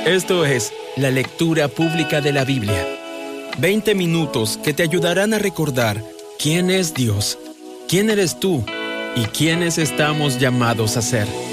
Esto es la lectura pública de la Biblia. 20 minutos que te ayudarán a recordar quién es Dios, quién eres tú y quiénes estamos llamados a ser.